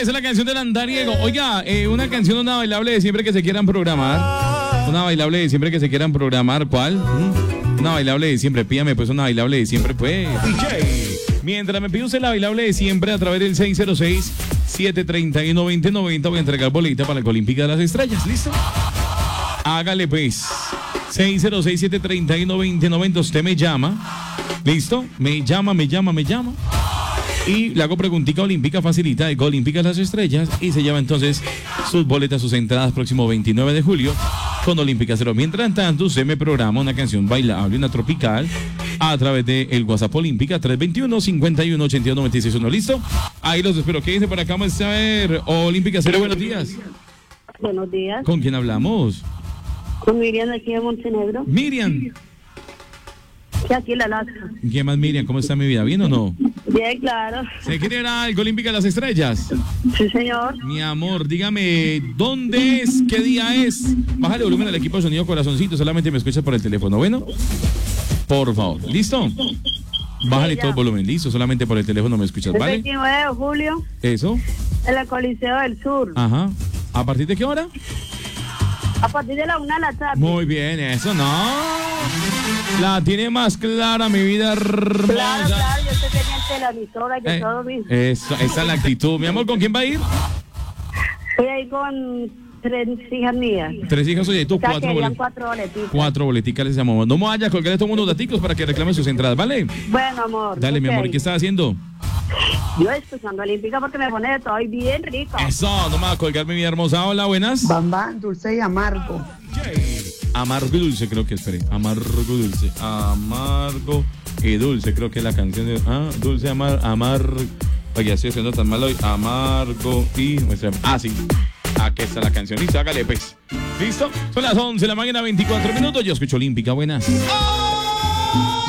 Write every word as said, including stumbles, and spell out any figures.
esa es la canción del andariego. Oiga, eh, una canción, una bailable de siempre que se quieran programar. Una bailable de siempre que se quieran programar. ¿Cuál? ¿Mm? Una bailable de siempre. Pídame pues una bailable de siempre, pues. D J. Mientras me pide usted la bailable de siempre a través del seis cero seis, siete tres uno, nueve cero nueve cero voy a entregar bolita para la Olímpica de las Estrellas. ¿Listo? Hágale pues. seis cero seis, siete tres uno, nueve cero nueve cero. Usted me llama. ¿Listo? Me llama, me llama, me llama. Y le hago preguntica olímpica facilita de Olímpica de las Estrellas. Y se lleva entonces sus boletas, sus entradas próximo veintinueve de julio con Olímpica Cero. Mientras tanto, usted me programa una canción bailable, una tropical, a través del WhatsApp Olímpica tres dos uno, cinco uno, ocho uno, nueve seis uno. ¿Listo? Ahí los espero. ¿Qué dice por acá? Vamos a ver. Olímpica Cero, buenos días. Buenos días. ¿Con quién hablamos? Con Miriam de aquí de Montenegro. Miriam. Sí, aquí en la Alaska. ¿Qué más, Miriam? ¿Cómo está mi vida? ¿Bien o no? Bien, claro. ¿Se quiere ir al Olímpica de las Estrellas? Sí, señor. Mi amor, dígame, ¿dónde es? ¿Qué día es? Bájale volumen al equipo de sonido, corazoncito. Solamente me escuchas por el teléfono, ¿bueno? Por favor, ¿listo? Bájale Sí, todo el volumen, listo. Solamente por el teléfono me escuchas, El ¿vale? veintinueve de julio, Eso. en el Coliseo del Sur. Ajá. ¿A partir de qué hora? A partir de la una de la tarde. Muy bien, eso no. La tiene más clara, mi vida hermosa. Claro, claro, yo estoy pendiente de la emisora y de Eh, todo mismo. eso, esa es la actitud. Mi amor, ¿con quién va a ir? Voy a ir con tres hijas mías. Tres hijas, oye, tú O sea, cuatro querían boletas. cuatro boleticas. Cuatro boleticas les llamamos. No me vaya a colgar estos unos daticos para que reclamen sus entradas, ¿vale? Bueno, amor. Dale, mi ok. amor, ¿y qué estás haciendo? Yo escuchando Olímpica porque me pone de todo y bien rico. Eso, no me va a colgar mi vida hermosa. Hola, buenas. Bambán, dulce y amargo. Amargo y dulce, creo que, espere. Amargo y dulce. Amargo y dulce, creo que es la canción de. Ah, dulce, amar, amargo. Oye, estoy haciendo tan mal hoy. Amargo y. Ah, sí. Aquí está la canción. Listo, hágale, pues. ¿Listo? Son las once de la mañana, veinticuatro minutos. Yo escucho Olímpica, buenas. ¡Oh!